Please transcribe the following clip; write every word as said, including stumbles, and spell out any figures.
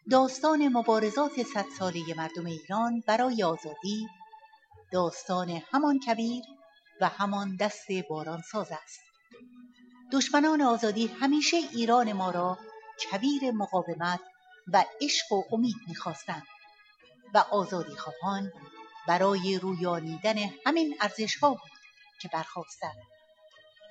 داستان مبارزات صد ساله مردم ایران برای آزادی داستان همان کویر و همان دست بارانساز است. دشمنان آزادی همیشه ایران ما را کویر مقاومت و عشق و امید می‌خواستند و آزادی خواهان برای رویانیدن همین ارزش‌ها بود که برخاستند.